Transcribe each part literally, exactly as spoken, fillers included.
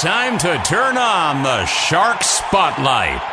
time to turn on the Shark Spotlight.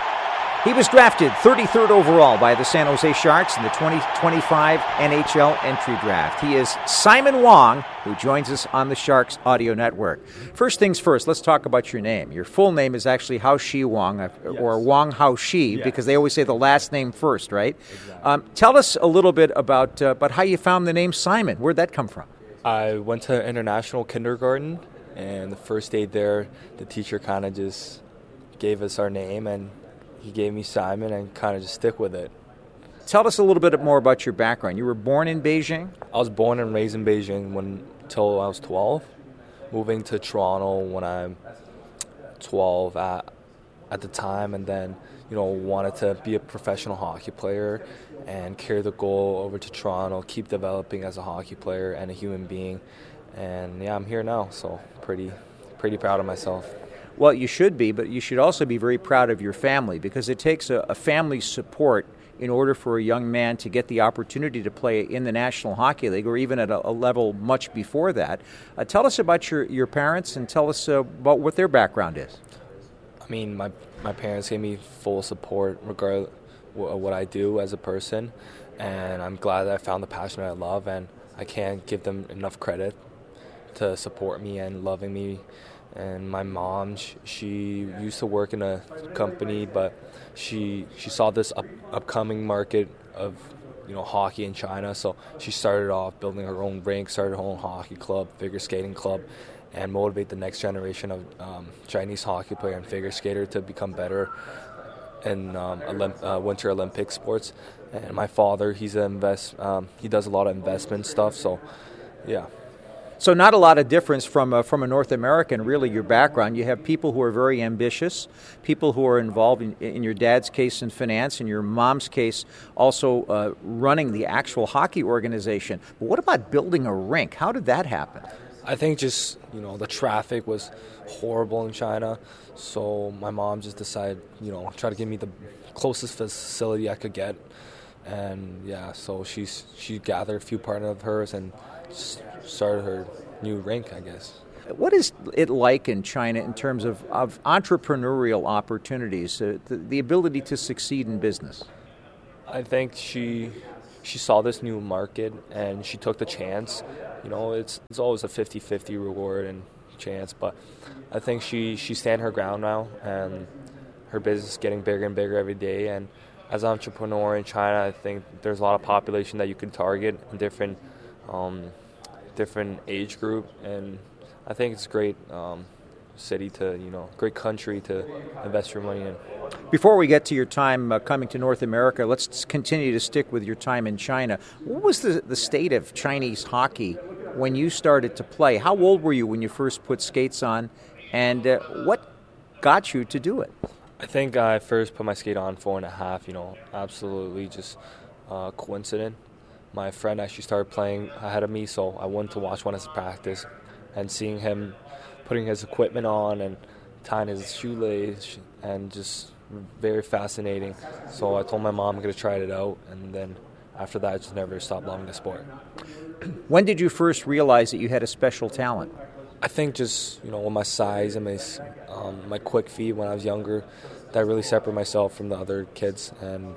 He was drafted thirty-third overall by the San Jose Sharks in the twenty twenty-five N H L entry draft. He is Simon Wong, who joins us on the Sharks Audio Network. First things first, let's talk about your name. Your full name is actually Hao Shi Wong, or yes. Wong Hao Shi, yes. because they always say the last name first, right? Exactly. Um, tell us a little bit about, uh, about how you found the name Simon. Where'd that come from? I went to international kindergarten, and the first day there, the teacher kind of just gave us our name, and he gave me Simon and kind of just stick with it. Tell us a little bit more about your background. You were born in Beijing? I was born and raised in Beijing when until I was twelve, moving to Toronto when I'm twelve at, at the time, and then, you know, wanted to be a professional hockey player and carry the goal over to Toronto, keep developing as a hockey player and a human being. And yeah, I'm here now, so pretty pretty proud of myself. Well, you should be, but you should also be very proud of your family, because it takes a, a family's support in order for a young man to get the opportunity to play in the National Hockey League, or even at a, a level much before that. Uh, tell us about your, your parents, and tell us uh, about what their background is. I mean, my my parents gave me full support regardless of what I do as a person, and I'm glad that I found the passion I love, and I can't give them enough credit to support me and loving me. And my mom, she, she used to work in a company, but she she saw this up, upcoming market of, you know, hockey in China. So she started off building her own rink, started her own hockey club, figure skating club, and motivate the next generation of um, Chinese hockey player and figure skater to become better in um, Olymp- uh, Winter Olympic sports. And my father, he's an invest, um, he does a lot of investment stuff. So, yeah. So not a lot of difference from a, from a North American, really, your background. You have people who are very ambitious, people who are involved, in, in your dad's case, in finance, in your mom's case, also uh, running the actual hockey organization. But what about building a rink? How did that happen? I think just, you know, the traffic was horrible in China, so my mom just decided, you know, try to give me the closest facility I could get. And, yeah, so she's she gathered a few partners of hers and started her new rink, I guess. What is it like in China in terms of, of entrepreneurial opportunities, uh, the, the ability to succeed in business? I think she she saw this new market and she took the chance. You know, it's it's always a fifty-fifty reward and chance, but I think she, she stand her ground now, and her business is getting bigger and bigger every day. And as an entrepreneur in China, I think there's a lot of population that you can target in different um, different age group, and I think it's a great um, city to, you know, great country to invest your money in. Before we get to your time uh, coming to North America, let's continue to stick with your time in China. What was the, the state of Chinese hockey when you started to play? How old were you when you first put skates on, and uh, what got you to do it? I think I first put my skate on four and a half, you know, absolutely just uh, coincident. My friend actually started playing ahead of me, so I went to watch one of his practice, and seeing him putting his equipment on and tying his shoelace, and just very fascinating. So I told my mom I'm going to try it out, and then after that I just never stopped loving the sport. When did you first realize that you had a special talent? I think just, you know, with my size and my um, my quick feet when I was younger, that really separated myself from the other kids. And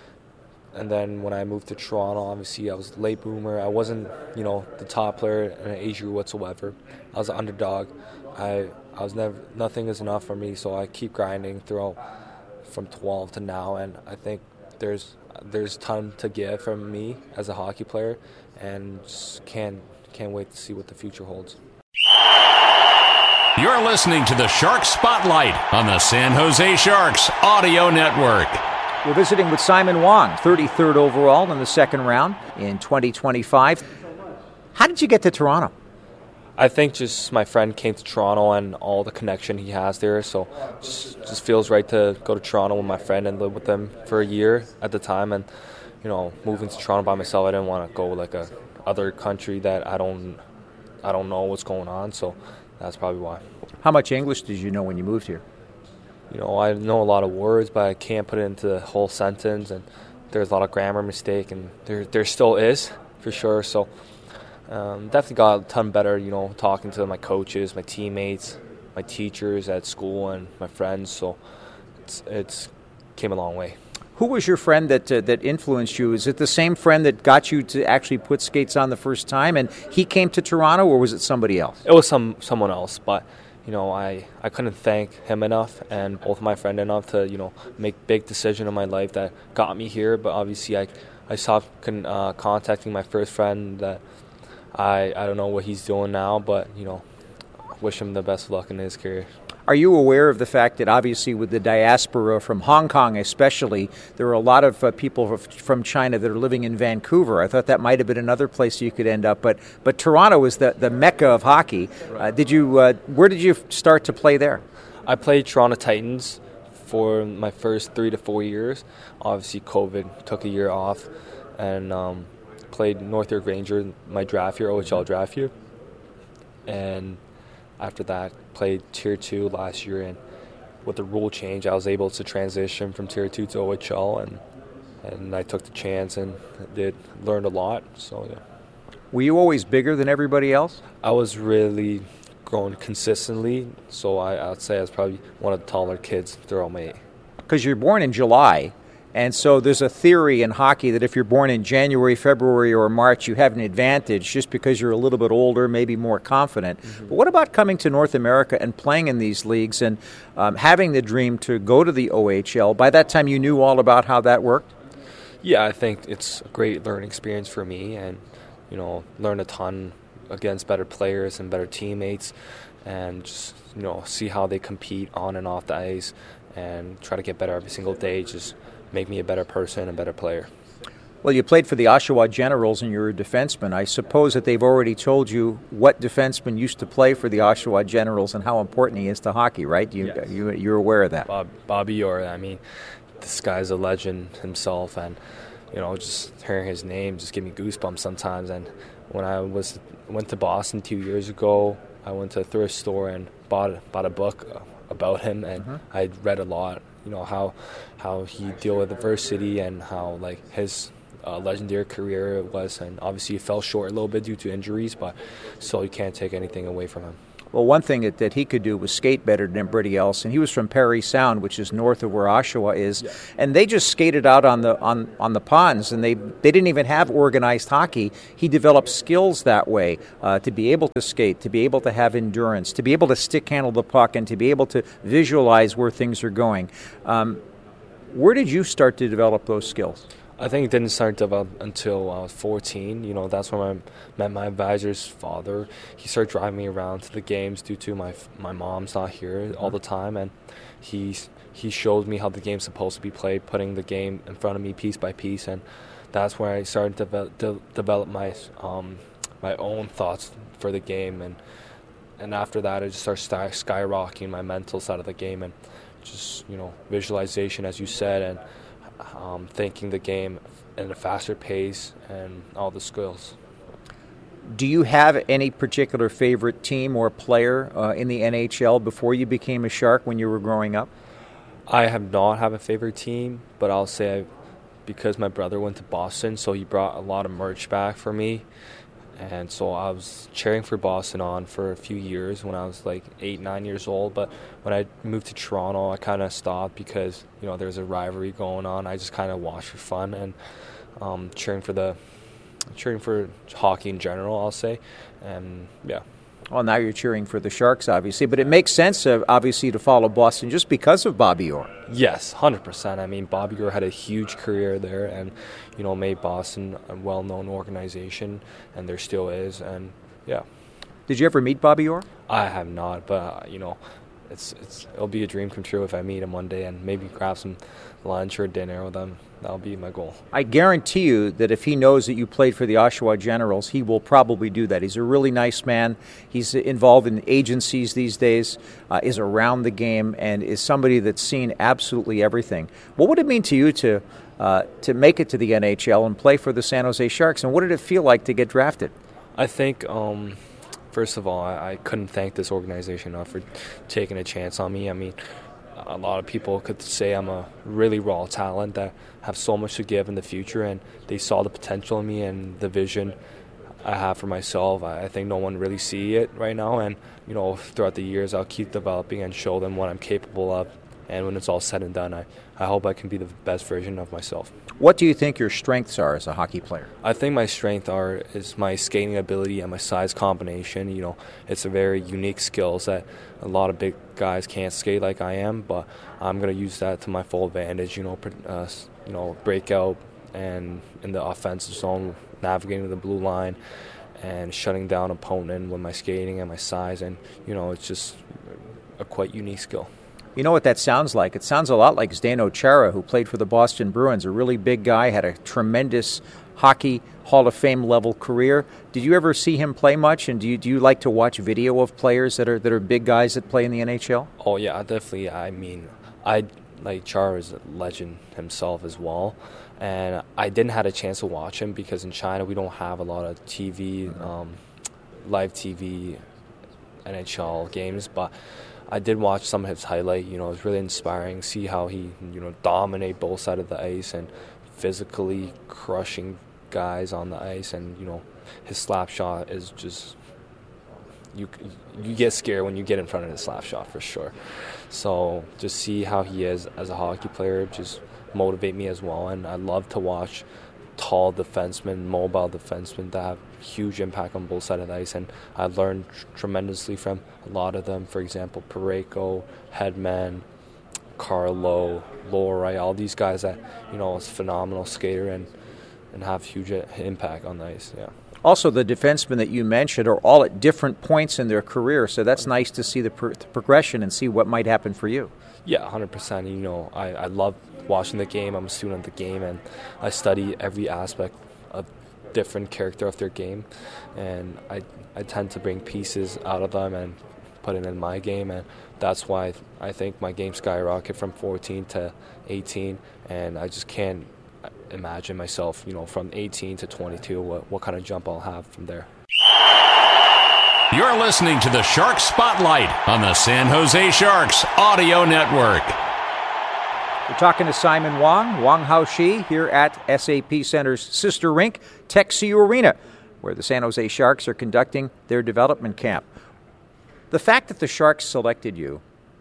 and then when I moved to Toronto, obviously I was late bloomer. I wasn't, you know, the top player in an age group whatsoever. I was an underdog. I I was never nothing is enough for me, so I keep grinding throughout from twelve to now. And I think there's there's a ton to give from me as a hockey player, and just can't can't wait to see what the future holds. You're listening to the Shark Spotlight on the San Jose Sharks Audio Network. We're visiting with Simon Wong, thirty-third overall in the second round in twenty twenty-five. How did you get to Toronto? I think just my friend came to Toronto and all the connection he has there, so just, just feels right to go to Toronto with my friend and live with them for a year at the time. And, you know, moving to Toronto by myself, I didn't want to go like a other country that I don't I don't know what's going on, so that's probably why. How much English did you know when you moved here? You know, I know a lot of words, but I can't put it into the whole sentence, and there's a lot of grammar mistake, and there there still is, for sure. So um, definitely got a ton better, you know, talking to my coaches, my teammates, my teachers at school and my friends. So it's it's came a long way. Who was your friend that uh, that influenced you? Is it the same friend that got you to actually put skates on the first time, and he came to Toronto, or was it somebody else? It was some someone else, but you know, I, I couldn't thank him enough and both my friend enough to, you know, make big decision in my life that got me here. But obviously, I I stopped con- uh, contacting my first friend. That I I don't know what he's doing now, but you know, wish him the best of luck in his career. Are you aware of the fact that obviously with the diaspora from Hong Kong especially, there are a lot of uh, people from China that are living in Vancouver? I thought that might have been another place you could end up, but but Toronto is the, the mecca of hockey. Uh, did you? Uh, where did you start to play there? I played Toronto Titans for my first three to four years. Obviously, COVID took a year off, and um, played North York Rangers my draft year, O H L draft year, and after that, played Tier two last year, and with the rule change, I was able to transition from Tier two to O H L, and and I took the chance and did learned a lot. So yeah. Were you always bigger than everybody else? I was really growing consistently, so I, I'd say I was probably one of the taller kids throughout my age. Because you're born in July, and so there's a theory in hockey that if you're born in January, February, or March, you have an advantage just because you're a little bit older, maybe more confident. Mm-hmm. But what about coming to North America and playing in these leagues and um, having the dream to go to the O H L? By that time, you knew all about how that worked? Yeah, I think it's a great learning experience for me, and you know, learn a ton against better players and better teammates, and just you know, see how they compete on and off the ice, and try to get better every single day. Just make me a better person, a better player. Well, you played for the Oshawa Generals and you're a defenseman. I suppose that they've already told you what defenseman used to play for the Oshawa Generals and how important he is to hockey, right? You, yes. you, you're aware of that. Bob, Bobby Orr, I mean, this guy's a legend himself, and you know, just hearing his name just give me goosebumps sometimes. And when I was went to Boston two years ago, I went to a thrift store and bought bought a book about him, and uh-huh. I read a lot. You know, how how he dealt with adversity and how like his uh, legendary career was, and obviously he fell short a little bit due to injuries, but still you can't take anything away from him. Well, one thing that, that he could do was skate better than everybody else, and he was from Parry Sound, which is north of where Oshawa is, yeah. And they just skated out on the on, on the ponds, and they they didn't even have organized hockey. He developed skills that way uh, to be able to skate, to be able to have endurance, to be able to stick handle the puck, and to be able to visualize where things are going. Um, where did you start to develop those skills? I think it didn't start develop until I was fourteen. You know, that's when I met my advisor's father. He started driving me around to the games due to my my mom's not here all the time, and he he showed me how the game's supposed to be played, putting the game in front of me piece by piece, and that's where I started to develop, to develop my um, my own thoughts for the game, and and after that, I just started skyrocketing my mental side of the game, and just you know visualization, as you said, and Um, thinking the game at a faster pace and all the skills. Do you have any particular favorite team or player uh, in the N H L before you became a Shark when you were growing up? I have not have a favorite team, but I'll say I, because my brother went to Boston, so he brought a lot of merch back for me. And so I was cheering for Boston on for a few years when I was like eight, nine years old. But when I moved to Toronto, I kind of stopped because, you know, there's a rivalry going on. I just kind of watched for fun and um, cheering for the cheering for hockey in general, I'll say. And, yeah. Well, now you're cheering for the Sharks, obviously. But it makes sense, uh, obviously, to follow Boston just because of Bobby Orr. Yes, one hundred percent. I mean, Bobby Orr had a huge career there and, you know, made Boston a well-known organization, and there still is. And, yeah. Did you ever meet Bobby Orr? I have not, but, uh, you know, it's it's it'll be a dream come true if I meet him one day and maybe grab some lunch or dinner with him. That'll be my goal. I guarantee you that if he knows that you played for the Oshawa Generals, he will probably do that. He's a really nice man. He's involved in agencies these days, uh, is around the game, and is somebody that's seen absolutely everything. What would it mean to you to uh, to make it to the N H L and play for the San Jose Sharks, and what did it feel like to get drafted? I think, um, first of all, I, I couldn't thank this organization enough for taking a chance on me. I mean, a lot of people could say I'm a really raw talent that have so much to give in the future, and they saw the potential in me and the vision I have for myself. I, I think no one really see it right now, and you know, throughout the years, I'll keep developing and show them what I'm capable of. And when it's all said and done, I, I hope I can be the best version of myself. What do you think your strengths are as a hockey player? I think my strength are is my skating ability and my size combination. You know, it's a very unique skills that a lot of big guys can't skate like I am, but I'm going to use that to my full advantage. You know, uh, you know, break out and in the offensive zone, navigating the blue line and shutting down opponent with my skating and my size. And, you know, it's just a quite unique skill. You know what that sounds like? It sounds a lot like Zdeno Chara, who played for the Boston Bruins, a really big guy, had a tremendous hockey Hall of Fame level career. Did you ever see him play much, and do you do you like to watch video of players that are that are big guys that play in the N H L? Oh yeah, definitely. I mean, I like Chara is a legend himself as well, and I didn't have a chance to watch him because in China we don't have a lot of T V, um, live T V N H L games, but I did watch some of his highlight. You know, it was really inspiring. See how he, you know, dominate both sides of the ice and physically crushing guys on the ice. And you know, his slap shot is just you. You get scared when you get in front of his slap shot for sure. So just see how he is as a hockey player, just motivate me as well. And I love to watch tall defensemen, mobile defensemen that have huge impact on both sides of the ice, and I learned tr- tremendously from a lot of them. For example, Parayko, Hedman, Carlo, Lowry, all these guys that, you know, is a phenomenal skater and, and have huge impact on the ice, yeah. Also, the defensemen that you mentioned are all at different points in their career, so that's nice to see the, pr- the progression and see what might happen for you. Yeah, one hundred percent. You know, I, I love watching the game. I'm a student of the game, and I study every aspect of different character of their game, and I I tend to bring pieces out of them and put it in my game, and that's why I think my game skyrocketed from fourteen to eighteen, and I just can't imagine myself, you know, from eighteen to twenty-two, what, what kind of jump I'll have from there. You're listening to the Sharks Spotlight on the San Jose Sharks Audio Network. We're talking to Simon Wong, Wong Hao-Shi, here at S A P Center's sister rink, TechSeau Arena, where the San Jose Sharks are conducting their development camp. The fact that the Sharks selected you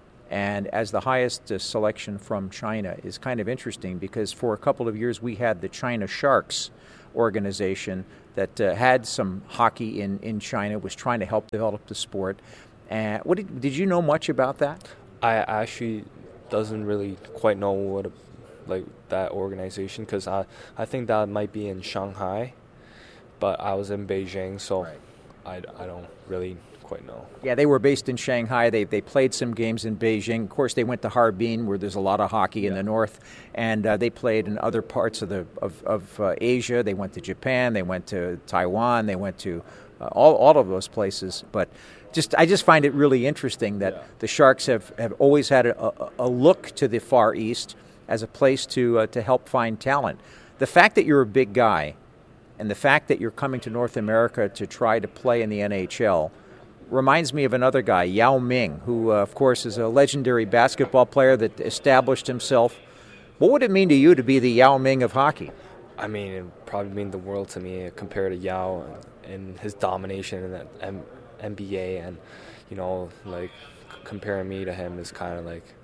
and as the highest uh, selection from China is kind of interesting because for a couple of years we had the China Sharks organization that uh, had some hockey in, in China, was trying to help develop the sport. Uh, what did, did you know much about that? I actually doesn't really quite know what a, like that organization, because I, I think that might be in Shanghai, but I was in Beijing, so right. I, I don't really quite know. Yeah, they were based in Shanghai. They they played some games in Beijing. Of course, they went to Harbin, where there's a lot of hockey yeah. in the north, and uh, they played in other parts of the of, of uh, Asia. They went to Japan. They went to Taiwan. They went to uh, all all of those places. But just I just find it really interesting that yeah. the Sharks have, have always had a, a, a look to the Far East as a place to uh, to help find talent. The fact that you're a big guy, and the fact that you're coming to North America to try to play in the N H L reminds me of another guy, Yao Ming, who, uh, of course, is a legendary basketball player that established himself. What would it mean to you to be the Yao Ming of hockey? I mean, it would probably mean the world to me compared to Yao and his domination in the M- N B A. And, you know, like, comparing me to him is kind of like,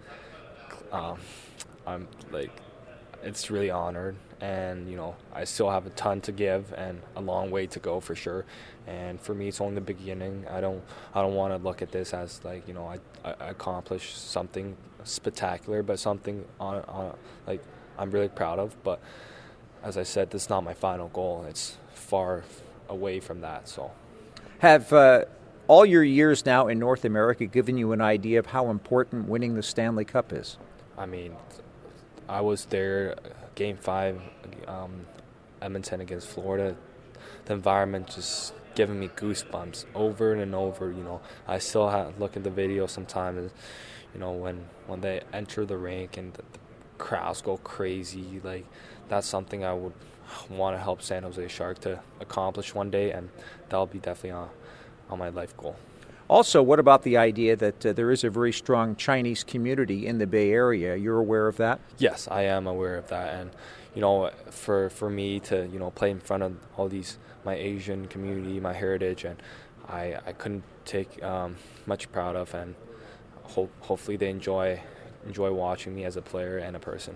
um, I'm like, it's really honored. And, you know, I still have a ton to give and a long way to go for sure. And for me, it's only the beginning. I don't I don't want to look at this as, like, you know, I, I accomplished something spectacular, but something on, on like I'm really proud of. But as I said, this is not my final goal. It's far away from that. So, have uh, all your years now in North America given you an idea of how important winning the Stanley Cup is? I mean, I was there, Game Five, um, Edmonton against Florida. The environment just giving me goosebumps over and over. You know, I still have look at the video sometimes. You know, when when they enter the rink and the, the crowds go crazy. Like, that's something I would want to help San Jose Shark to accomplish one day, and that'll be definitely on on my life goal. Also, what about the idea that uh, there is a very strong Chinese community in the Bay Area? You're aware of that? Yes, I am aware of that, and you you know, for for me to, you know, play in front of all these, my Asian community, my heritage, and I, I couldn't take um, much proud of, and hope, hopefully they enjoy enjoy watching me as a player and a person.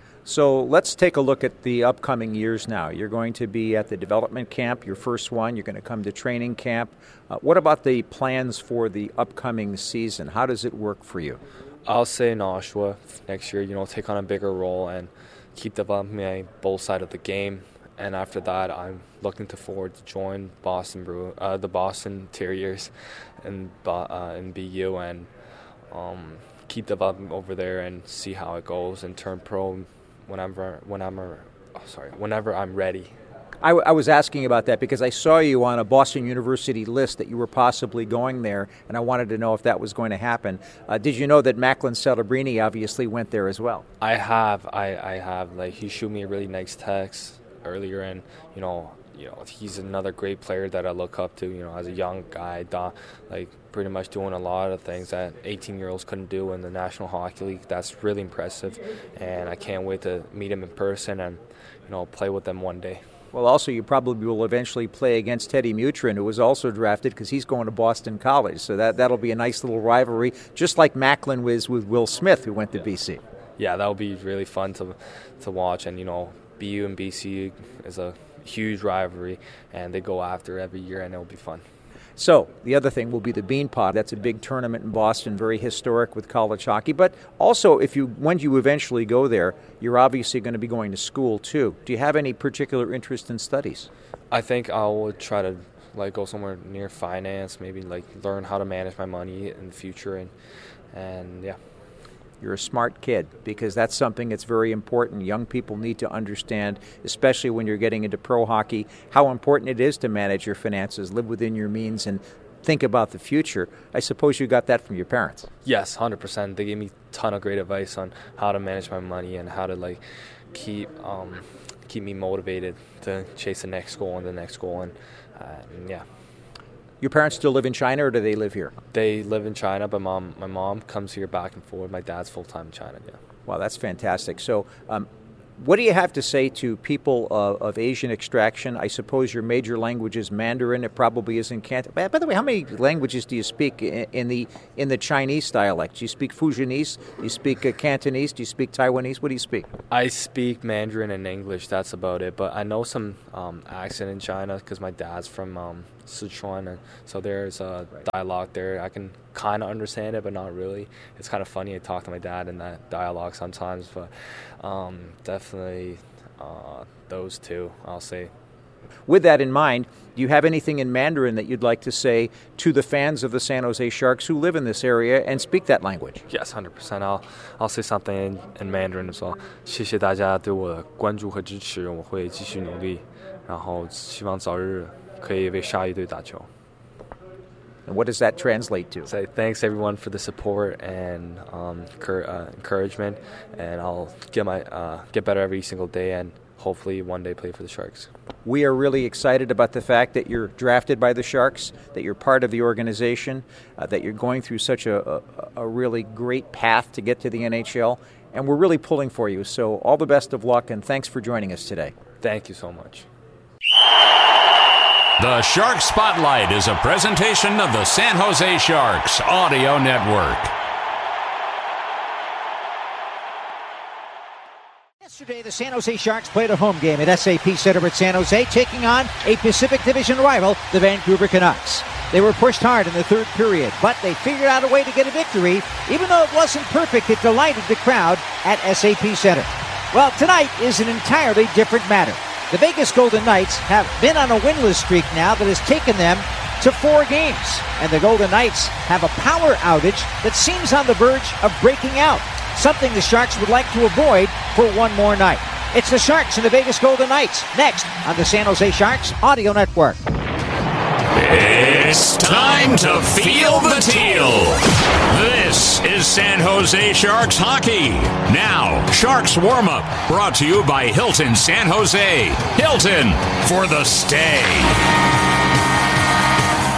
So let's take a look at the upcoming years now. You're going to be at the development camp, your first one. You're going to come to training camp. Uh, what about the plans for the upcoming season? How does it work for you? I'll say in Oshawa next year, you know, take on a bigger role and keep developing my both side of the game. And after that, I'm looking to forward to join Boston Brew, uh, the Boston Terriers, in uh, in B U, and um, keep developing over there and see how it goes and turn pro whenever whenever oh, sorry whenever I'm ready. I, w- I was asking about that because I saw you on a Boston University list that you were possibly going there, and I wanted to know if that was going to happen. Uh, did you know that Macklin Celebrini obviously went there as well? I have, I, I have. Like, he shot me a really nice text earlier, and you know, you know, he's another great player that I look up to. You know, as a young guy, da, like pretty much doing a lot of things that eighteen-year-olds couldn't do in the National Hockey League. That's really impressive, and I can't wait to meet him in person and, you know, play with them one day. Well, also, you probably will eventually play against Teddy Mutrin, who was also drafted because he's going to Boston College. So that, that'll be a nice little rivalry, just like Macklin was with Will Smith, who went to B C. Yeah, that'll be really fun to to watch. And, you know, B U and B C is a huge rivalry, and they go after every year, and it'll be fun. So the other thing will be the Beanpot. That's a big tournament in Boston, very historic with college hockey. But also, if you when you eventually go there, you're obviously going to be going to school too. Do you have any particular interest in studies? I think I would try to like go somewhere near finance, maybe like learn how to manage my money in the future, and and yeah. You're a smart kid, because that's something that's very important. Young people need to understand, especially when you're getting into pro hockey, how important it is to manage your finances, live within your means, and think about the future. I suppose you got that from your parents. Yes, one hundred percent. They gave me a ton of great advice on how to manage my money and how to like keep um, keep me motivated to chase the next goal and the next goal, and, uh, and yeah. Your parents still live in China, or do they live here? They live in China, but mom, my mom comes here back and forth. My dad's full-time in China, yeah. Wow, that's fantastic. So um, what do you have to say to people uh, of Asian extraction? I suppose your major language is Mandarin. It probably isn't Cantonese. By the way, how many languages do you speak in the in the Chinese dialect? Do you speak Fujianese? Do you speak uh, Cantonese? Do you speak Taiwanese? What do you speak? I speak Mandarin and English. That's about it. But I know some um, accent in China because my dad's from um, Sichuan, and so there's a dialogue there. I can kind of understand it, but not really. It's kind of funny. I talk to my dad in that dialogue sometimes, but um, definitely uh, those two, I'll say. With that in mind, do you have anything in Mandarin that you'd like to say to the fans of the San Jose Sharks who live in this area and speak that language? Yes, one hundred percent. I'll I'll say something in, in Mandarin as well. 谢谢大家对我的关注和支持，我会继续努力，然后希望早日可以为鲨鱼队打球。 And what does that translate to? Say thanks everyone for the support and um, cur- uh, encouragement, and I'll get my uh, get better every single day, and hopefully one day play for the Sharks. We are really excited about the fact that you're drafted by the Sharks, that you're part of the organization, uh, that you're going through such a, a, a really great path to get to the N H L, and we're really pulling for you. So all the best of luck, and thanks for joining us today. Thank you so much. The Shark Spotlight is a presentation of the San Jose Sharks Audio Network. Yesterday, the San Jose Sharks played a home game at S A P Center at San Jose, taking on a Pacific Division rival, the Vancouver Canucks. They were pushed hard in the third period, but they figured out a way to get a victory. Even though it wasn't perfect, it delighted the crowd at S A P Center. Well, tonight is an entirely different matter. The Vegas Golden Knights have been on a winless streak now that has taken them to four games. And the Golden Knights have a power outage that seems on the verge of breaking out, something the Sharks would like to avoid for one more night. It's the Sharks and the Vegas Golden Knights next on the San Jose Sharks Audio Network. It's time to feel the teal. This is San Jose Sharks hockey. Now, Sharks warm-up, brought to you by Hilton San Jose. Hilton, for the stay.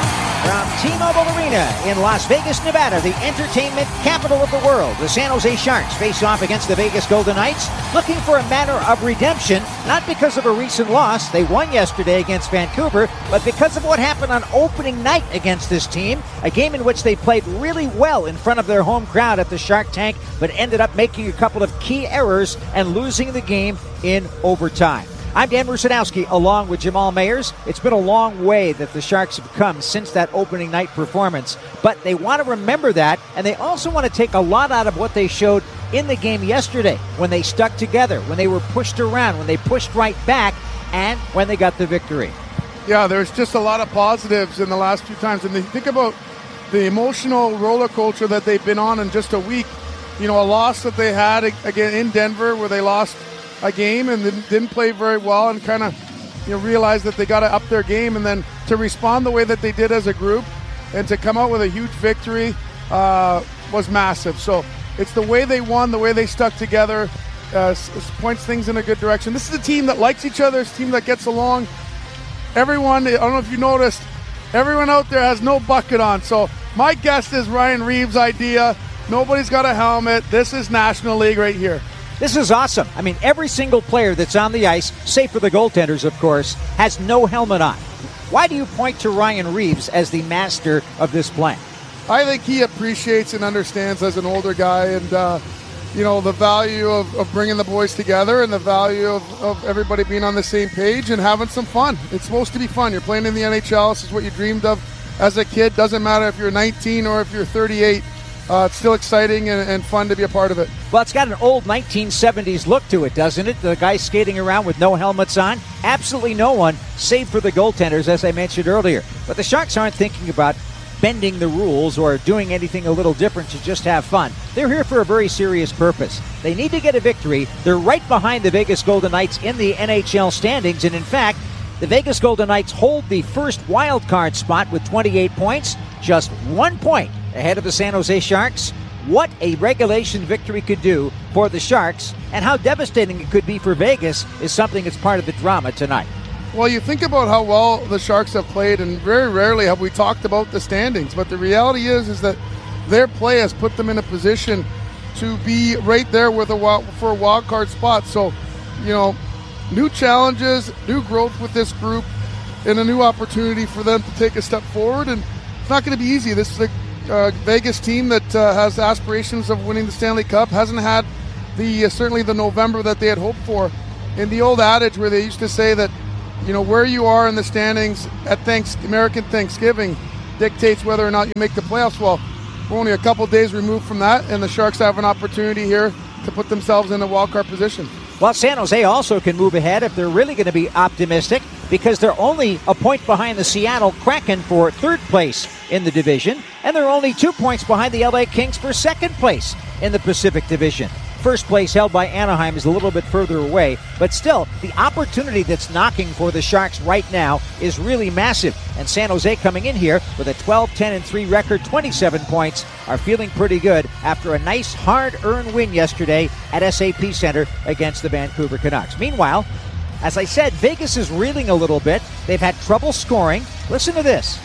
From T-Mobile Arena in Las Vegas, Nevada, the entertainment capital of the world, the San Jose Sharks face off against the Vegas Golden Knights, looking for a matter of redemption, not because of a recent loss. They won yesterday against Vancouver, but because of what happened on opening night against this team, a game in which they played really well in front of their home crowd at the Shark Tank, but ended up making a couple of key errors and losing the game in overtime. I'm Dan Rusanowski along with Jamal Mayers. It's been a long way that the Sharks have come since that opening night performance, but they want to remember that, and they also want to take a lot out of what they showed in the game yesterday when they stuck together, when they were pushed around, when they pushed right back, and when they got the victory. Yeah, there's just a lot of positives in the last few times, and they think about the emotional roller coaster that they've been on in just a week. You know, a loss that they had again in Denver where they lost a game and didn't play very well and kind of, you know, realized that they got to up their game, and then to respond the way that they did as a group and to come out with a huge victory uh, was massive. So it's the way they won, the way they stuck together, uh, points things in a good direction. This is a team that likes each other, it's a team that gets along. Everyone, I don't know if you noticed, everyone out there has no bucket on. So my guess is Ryan Reeves' idea. Nobody's got a helmet. This is National League right here. This is awesome. I mean, every single player that's on the ice, save for the goaltenders, of course, has no helmet on. Why do you point to Ryan Reeves as the master of this plan? I think he appreciates and understands as an older guy and, uh, you know, the value of, of bringing the boys together and the value of, of everybody being on the same page and having some fun. It's supposed to be fun. You're playing in the N H L. This is what you dreamed of as a kid. Doesn't matter if you're nineteen or if you're thirty-eight. Uh, it's still exciting and, and fun to be a part of it. Well, it's got an old nineteen seventies look to it, doesn't it? The guys skating around with no helmets on. Absolutely no one, save for the goaltenders, as I mentioned earlier. But the Sharks aren't thinking about bending the rules or doing anything a little different to just have fun. They're here for a very serious purpose. They need to get a victory. They're right behind the Vegas Golden Knights in the N H L standings, and in fact, the Vegas Golden Knights hold the first wild card spot with twenty-eight points, just one point ahead of the San Jose Sharks. What a regulation victory could do for the Sharks and how devastating it could be for Vegas is something that's part of the drama tonight. Well, you think about how well the Sharks have played, and very rarely have we talked about the standings, but the reality is is that their play has put them in a position to be right there with a wild, for a wild card spot. So, you know, new challenges, new growth with this group, and a new opportunity for them to take a step forward. And it's not going to be easy. This is a uh, Vegas team that uh, has aspirations of winning the Stanley Cup, hasn't had the uh, certainly the November that they had hoped for. In the old adage where they used to say that, you know, where you are in the standings at thanks American Thanksgiving dictates whether or not you make the playoffs. Well, we're only a couple days removed from that, and the Sharks have an opportunity here to put themselves in a wildcard position. Well, San Jose also can move ahead if they're really going to be optimistic, because they're only a point behind the Seattle Kraken for third place in the division, and they're only two points behind the L A Kings for second place in the Pacific Division. First place held by Anaheim is a little bit further away, but still, the opportunity that's knocking for the Sharks right now is really massive. And San Jose coming in here with a twelve ten and three record, twenty-seven points, are feeling pretty good after a nice hard-earned win yesterday at S A P Center against the Vancouver Canucks. Meanwhile, as I said, Vegas is reeling a little bit. They've had trouble scoring. Listen to this.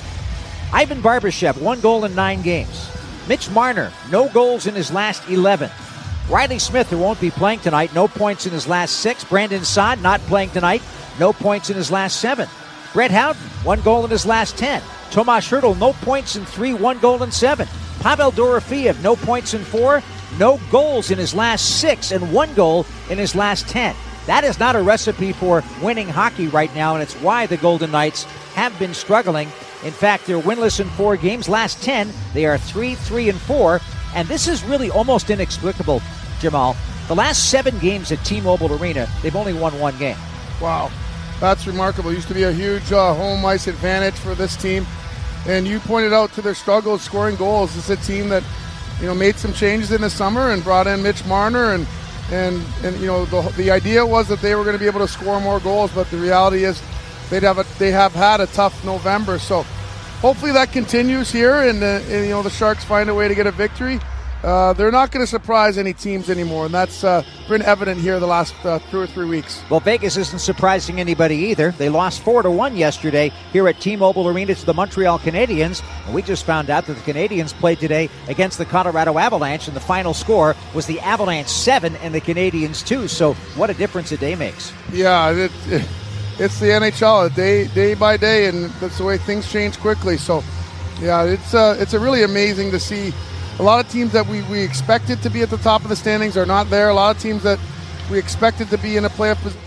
Ivan Barbashev, one goal in nine games. Mitch Marner, no goals in his last eleven. Riley Smith, who won't be playing tonight, no points in his last six. Brandon Saad, not playing tonight, no points in his last seven. Brett Howden, one goal in his last ten. Tomas Hertl, no points in three, one goal in seven. Pavel Dorofeev, no points in four, no goals in his last six, and one goal in his last ten. That is not a recipe for winning hockey right now, and it's why the Golden Knights have been struggling. In fact, they're winless in four games. Last ten, they are three, three, and four. And this is really almost inexplicable, Jamal. The last seven games at T-Mobile Arena, they've only won one game. Wow, that's remarkable. It used to be a huge uh, home ice advantage for this team. And you pointed out to their struggles scoring goals. It's a team that, you know, made some changes in the summer and brought in Mitch Marner. And, and, and you know, the, the idea was that they were going to be able to score more goals. But the reality is they'd have a, they have had a tough November. So hopefully that continues here, and, uh, and you know the Sharks find a way to get a victory. uh, they're not going to surprise any teams anymore, and that's uh, been evident here the last uh, two or three weeks. Well, Vegas isn't surprising anybody either. They lost four to one yesterday here at T-Mobile Arena to the Montreal Canadiens, and we just found out that the Canadiens played today against the Colorado Avalanche, and the final score was the Avalanche seven and the Canadiens two. So what a difference a day makes. Yeah, it, it, it's the N H L, day day by day, and that's the way things change quickly. So, yeah, it's uh, it's a really amazing to see. A lot of teams that we, we expected to be at the top of the standings are not there. A lot of teams that we expected to be in a playoff position,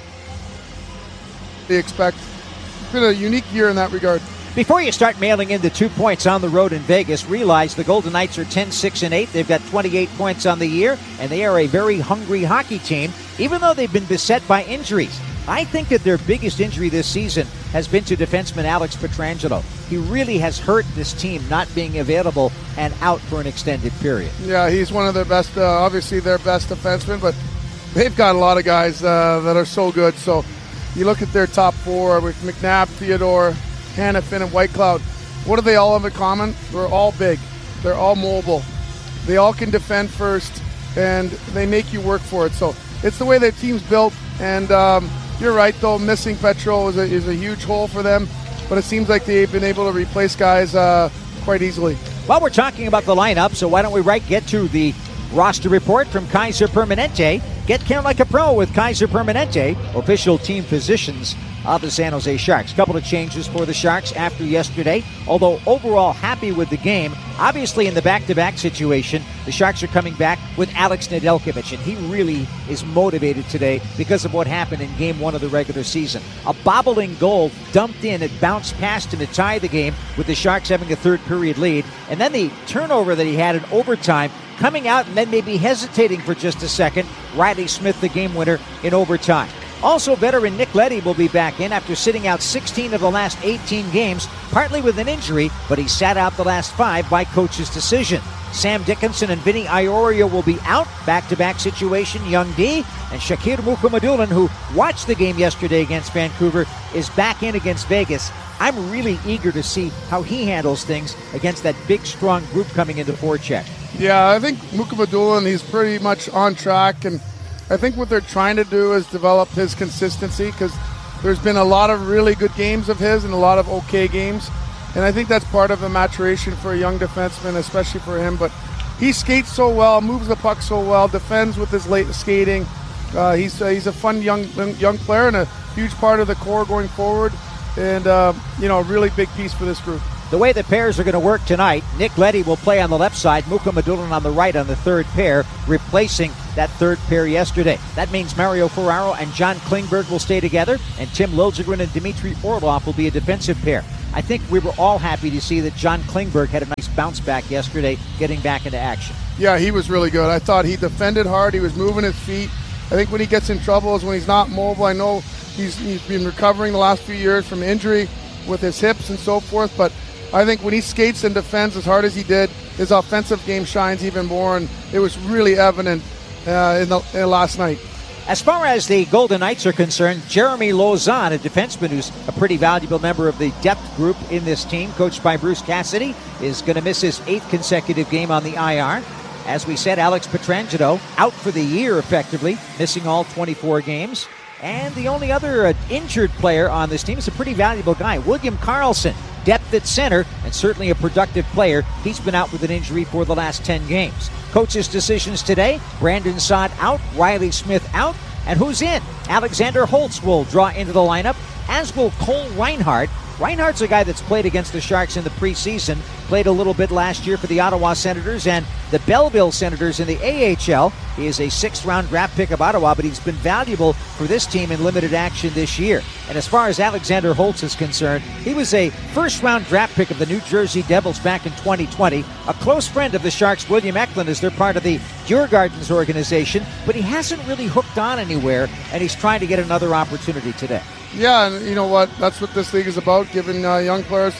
they expect. It's been a unique year in that regard. Before you start mailing in the two points on the road in Vegas, realize the Golden Knights are ten six and eight. They've got twenty-eight points on the year, and they are a very hungry hockey team, even though they've been beset by injuries. I think that their biggest injury this season has been to defenseman Alex Pietrangelo. He really has hurt this team not being available and out for an extended period. Yeah, he's one of their best, uh, obviously their best defensemen, but they've got a lot of guys uh, that are so good. So you look at their top four with McNabb, Theodore, Hanifin, and Whitecloud. What do they all have in common? They're all big. They're all mobile. They all can defend first, and they make you work for it. So it's the way their team's built, and um, you're right, though. Missing Petro is a, is a huge hole for them, but it seems like they've been able to replace guys uh, quite easily. Well, we're talking about the lineup, so why don't we right get to the roster report from Kaiser Permanente. Get care like a pro with Kaiser Permanente, official team physicians of the San Jose Sharks. Couple of changes for the Sharks after yesterday, although overall happy with the game. Obviously in the back-to-back situation, the Sharks are coming back with Alex Nedeljkovic, and he really is motivated today because of what happened in game one of the regular season. A bobbling goal dumped in, it bounced past him to tie the game with the Sharks having a third period lead, and then the turnover that he had in overtime, coming out and then maybe hesitating for just a second, Riley Smith the game winner in overtime. Also, veteran Nick Leddy will be back in after sitting out sixteen of the last eighteen games, partly with an injury, but he sat out the last five by coach's decision. Sam Dickinson and Vinny Iorio will be out, back-to-back situation. Young D and Shakir Mukhamadullin, who watched the game yesterday against Vancouver, is back in against Vegas. I'm really eager to see how he handles things against that big, strong group coming into forecheck. Yeah, I think Mukhamadullin, he's pretty much on track, and I think what they're trying to do is develop his consistency, because there's been a lot of really good games of his and a lot of okay games, and I think that's part of the maturation for a young defenseman, especially for him. But he skates so well, moves the puck so well, defends with his late skating. Uh, he's uh, he's a fun young young player and a huge part of the core going forward, and uh, you know, a really big piece for this group. The way the pairs are going to work tonight, Nick Leddy will play on the left side, Mukhamadullin on the right on the third pair, replacing that third pair yesterday. That means Mario Ferraro and John Klingberg will stay together, and Tim Liljegren and Dmitry Orlov will be a defensive pair. I think we were all happy to see that John Klingberg had a nice bounce back yesterday, getting back into action. Yeah, he was really good. I thought he defended hard. He was moving his feet. I think when he gets in trouble is when he's not mobile. I know he's, he's been recovering the last few years from injury with his hips and so forth, but I think when he skates and defends as hard as he did, his offensive game shines even more, and it was really evident uh, in, the, in last night. As far as the Golden Knights are concerned, Jeremy Lauzon, a defenseman who's a pretty valuable member of the depth group in this team, coached by Bruce Cassidy, is going to miss his eighth consecutive game on the I R. As we said, Alex Pietrangelo out for the year effectively, missing all twenty-four games. And the only other uh, injured player on this team is a pretty valuable guy, William Karlsson. Depth at center, and certainly a productive player. He's been out with an injury for the last ten games. Coach's decisions today, Brandon Saad out, Riley Smith out, and who's in? Alexander Holtz will draw into the lineup, as will Cole Reinhardt. Reinhardt's a guy that's played against the Sharks in the preseason, played a little bit last year for the Ottawa Senators and the Belleville Senators in the A H L. He is a sixth-round draft pick of Ottawa, but he's been valuable for this team in limited action this year. And as far as Alexander Holtz is concerned, he was a first-round draft pick of the New Jersey Devils back in twenty twenty. A close friend of the Sharks, William Eklund, as they're part of the Djurgårdens organization, but he hasn't really hooked on anywhere, and he's trying to get another opportunity today. Yeah, and you know what? That's what this league is about, giving uh, young players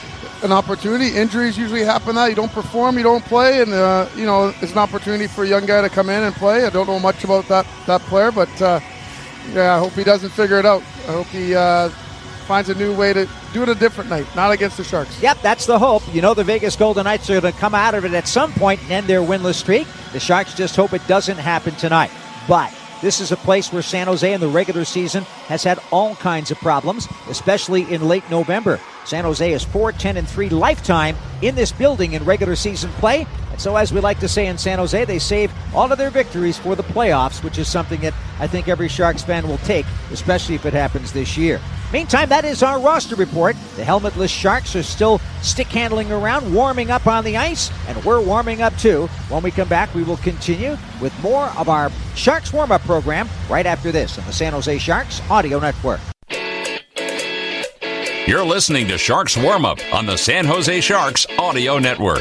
an opportunity. Injuries usually happen that you don't perform, you don't play, and uh, you know, it's an opportunity for a young guy to come in and play. I don't know much about that that player, but uh, yeah, I hope he doesn't figure it out. I hope he uh, finds a new way to do it a different night, not against the Sharks. Yep, that's the hope. You know the Vegas Golden Knights are going to come out of it at some point and end their winless streak. The Sharks just hope it doesn't happen tonight. But this is a place where San Jose in the regular season has had all kinds of problems, especially in late November. San Jose is four ten and three lifetime in this building in regular season play. And so, as we like to say in San Jose, they save all of their victories for the playoffs, which is something that I think every Sharks fan will take, especially if it happens this year. Meantime, that is our roster report. The helmetless Sharks are still stick-handling around, warming up on the ice, and we're warming up too. When we come back, we will continue with more of our Sharks warm-up program right after this on the San Jose Sharks Audio Network. You're listening to Sharks Warm-Up on the San Jose Sharks Audio Network.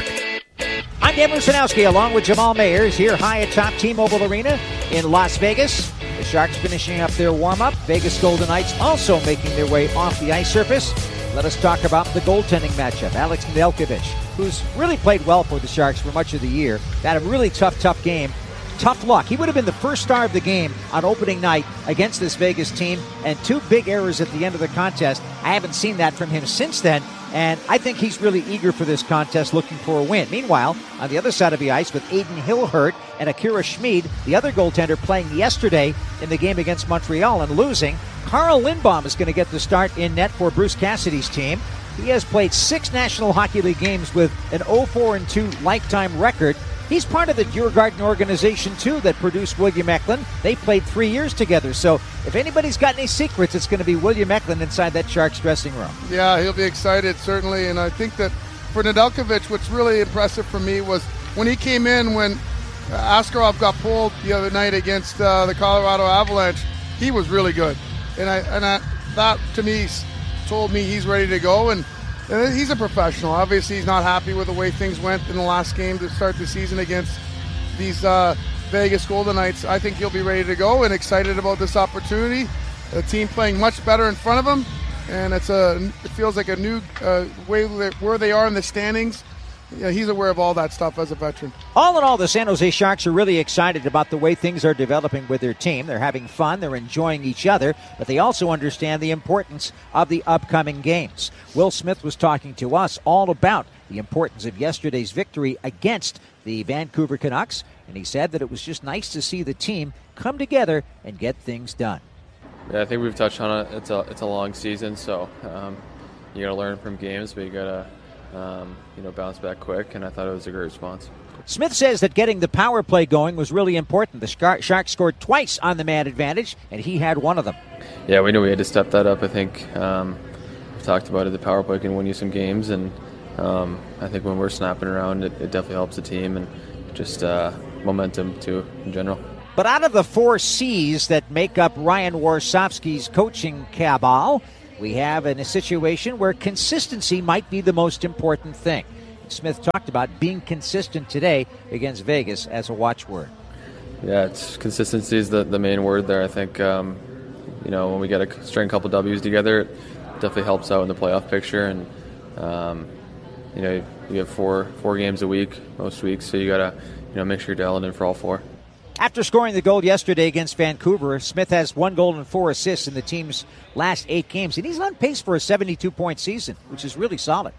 I'm Dan Rusanowski along with Jamal Mayers here high atop T-Mobile Arena in Las Vegas. The Sharks finishing up their warm-up. Vegas Golden Knights also making their way off the ice surface. Let us talk about the goaltending matchup. Alex Nedeljkovic, who's really played well for the Sharks for much of the year, had a really tough, tough game. Tough luck. He would have been the first star of the game on opening night against this Vegas team, and two big errors at the end of the contest. I haven't seen that from him since then, and I think he's really eager for this contest, looking for a win. Meanwhile, on the other side of the ice with Aiden Hill hurt and Akira Schmid, the other goaltender, playing yesterday in the game against Montreal and losing, Carl Lindbaum is going to get the start in net for Bruce Cassidy's team. He has played six National Hockey League games with an oh four and two lifetime record. He's part of the Djurgården organization, too, that produced William Eklund. They played three years together. So if anybody's got any secrets, it's going to be William Eklund inside that Sharks dressing room. Yeah, he'll be excited, certainly. And I think that for Nedeljkovic, what's really impressive for me was when he came in, when Askarov got pulled the other night against uh, the Colorado Avalanche, he was really good. And, I, and I, that, to me, told me he's ready to go. And And he's a professional. Obviously, he's not happy with the way things went in the last game to start the season against these uh, Vegas Golden Knights. I think he'll be ready to go and excited about this opportunity. A team playing much better in front of him, and it's a it feels like a new uh, way where they are in the standings. Yeah, he's aware of all that stuff as a veteran. All in all, the San Jose Sharks are really excited about the way things are developing with their team. They're having fun. They're enjoying each other, but they also understand the importance of the upcoming games. Will Smith was talking to us all about the importance of yesterday's victory against the Vancouver Canucks, and he said that it was just nice to see the team come together and get things done. Yeah, I think we've touched on it. It's a, it's a long season, so um, you got to learn from games, but you got to Um, you know, bounce back quick, and I thought it was a great response. Smith says that getting the power play going was really important. The Sharks scored twice on the man advantage, and he had one of them. Yeah, we knew we had to step that up. I think um, we've talked about it. The power play can win you some games, and um, I think when we're snapping around, it, it definitely helps the team, and just uh, momentum, too, in general. But out of the four C's that make up Ryan Warsofsky's coaching cabal, we have in a situation where consistency might be the most important thing. Smith talked about being consistent today against Vegas as a watchword. Yeah, it's consistency is the, the main word there. I think, um, you know, when we get a string couple W's together, it definitely helps out in the playoff picture. And, um, you know, you have four four games a week, most weeks, so you got to, you know, make sure you're dialing in for all four. After scoring the goal yesterday against Vancouver, Smith has one goal and four assists in the team's last eight games, and he's on pace for a seventy-two point season, which is really solid.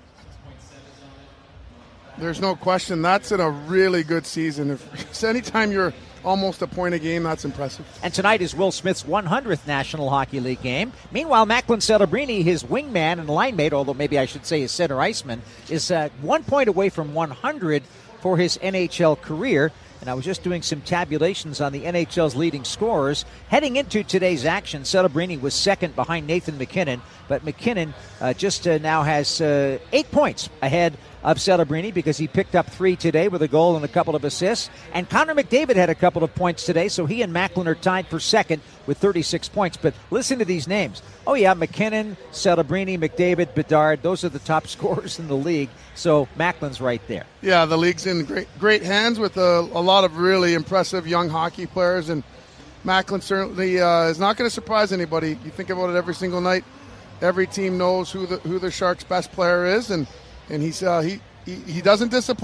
There's no question. That's in a really good season. If anytime you're almost a point a game, that's impressive. And tonight is Will Smith's one hundredth National Hockey League game. Meanwhile, Macklin Celebrini, his wingman and line mate, although maybe I should say his center iceman, is uh, one point away from one hundred for his N H L career. And I was just doing some tabulations on the N H L's leading scorers. Heading into today's action, Celebrini was second behind Nathan MacKinnon, but MacKinnon uh, just uh, now has uh, eight points ahead of Celebrini because he picked up three today with a goal and a couple of assists. And Connor McDavid had a couple of points today, so he and Macklin are tied for second with thirty-six points. But listen to these names. Oh, yeah, MacKinnon, Celebrini, McDavid, Bedard, those are the top scorers in the league. So Macklin's right there. Yeah, the league's in great great hands with a, a lot of really impressive young hockey players, and Macklin certainly uh, is not going to surprise anybody. You think about it every single night. Every team knows who the who the Sharks' best player is, and and he's uh, he, he he doesn't disappoint.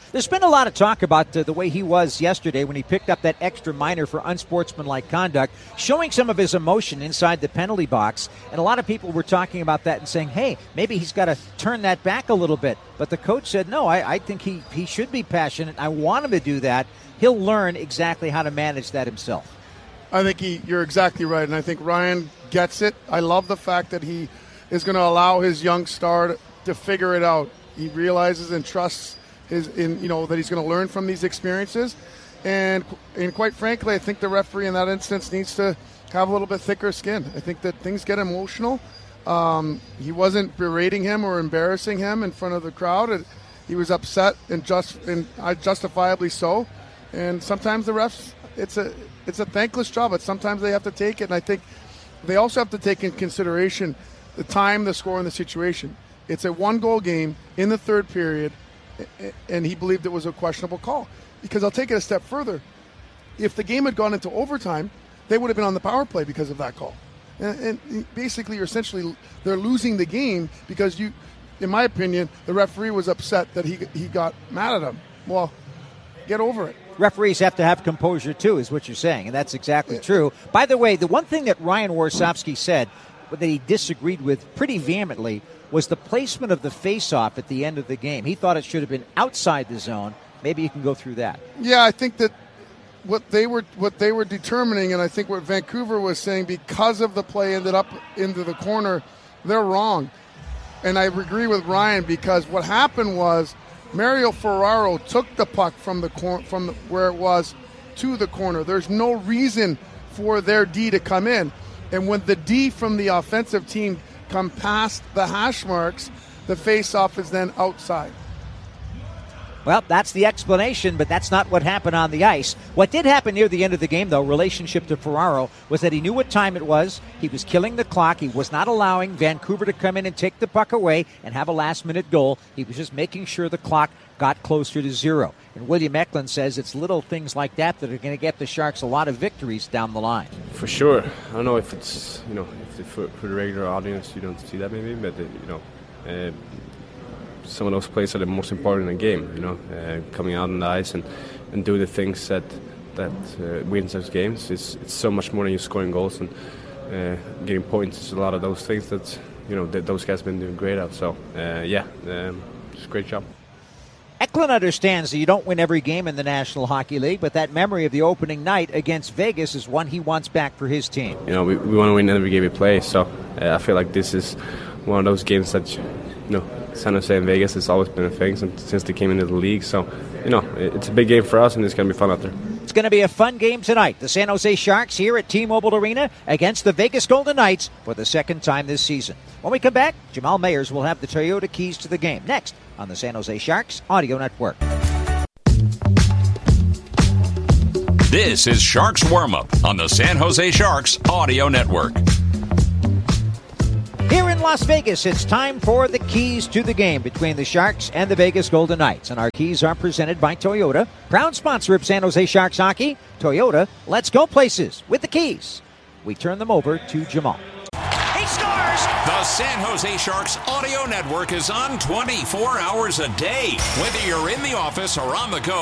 There's been a lot of talk about uh, the way he was yesterday when he picked up that extra minor for unsportsmanlike conduct, showing some of his emotion inside the penalty box. And a lot of people were talking about that and saying, hey, maybe he's got to turn that back a little bit. But the coach said, no, I, I think he, he should be passionate. I want him to do that. He'll learn exactly how to manage that himself. I think he, you're exactly right, and I think Ryan gets it. I love the fact that he is going to allow his young star to, to figure it out. He realizes and trusts his, in you know, that he's going to learn from these experiences, and and quite frankly, I think the referee in that instance needs to have a little bit thicker skin. I think that things get emotional. Um, he wasn't berating him or embarrassing him in front of the crowd. It, he was upset and just and uh, justifiably so. And sometimes the refs, it's a it's a thankless job, but sometimes they have to take it. And I think they also have to take in consideration the time, the score, and the situation. It's a one-goal game in the third period, and he believed it was a questionable call. Because I'll take it a step further. If the game had gone into overtime, they would have been on the power play because of that call. And, and basically, you're essentially, they're losing the game because you, in my opinion, the referee was upset that he he got mad at him. Well, get over it. Referees have to have composure, too, is what you're saying, and that's exactly yeah. true. By the way, the one thing that Ryan Warsofsky said that he disagreed with pretty vehemently was the placement of the face-off at the end of the game. He thought it should have been outside the zone. Maybe you can go through that. Yeah, I think that what they were what they were determining, and I think what Vancouver was saying, because of the play ended up into the corner, they're wrong. And I agree with Ryan, because what happened was Mario Ferraro took the puck from the cor- from the, where it was to the corner. There's no reason for their D to come in. And when the D from the offensive team come past the hash marks, the face-off is then outside. Well, that's the explanation, but that's not what happened on the ice. What did happen near the end of the game, though, relationship to Ferraro, was that he knew what time it was. He was killing the clock. He was not allowing Vancouver to come in and take the puck away and have a last-minute goal. He was just making sure the clock got closer to zero. And William Eklund says it's little things like that that are going to get the Sharks a lot of victories down the line. For sure. I don't know if it's, you know, if for, for the regular audience you don't see that maybe, but, uh, you know, uh, some of those plays are the most important in the game, you know, uh, coming out on the ice and, and doing the things that that uh, wins those games. It's, it's so much more than just scoring goals and uh, getting points. It's a lot of those things that, you know, that those guys have been doing great at. So, uh, yeah, um, just a great job. Eklund understands that you don't win every game in the National Hockey League, but that memory of the opening night against Vegas is one he wants back for his team. You know, we, we want to win every game we play, so uh, I feel like this is one of those games that, you know, San Jose and Vegas has always been a thing since they came into the league. So, you know, it's a big game for us, and it's going to be fun out there. It's going to be a fun game tonight. The San Jose Sharks here at T-Mobile Arena against the Vegas Golden Knights for the second time this season. When we come back, Jamal Mayers will have the Toyota keys to the game next on the San Jose Sharks Audio Network. This is Sharks Warm-Up on the San Jose Sharks Audio Network. Here in Las Vegas, it's time for the keys to the game between the Sharks and the Vegas Golden Knights. And our keys are presented by Toyota, proud sponsor of San Jose Sharks hockey. Toyota, let's go places with the keys. We turn them over to Jamal. He scores! The San Jose Sharks Audio Network is on twenty-four hours a day. Whether you're in the office or on the go,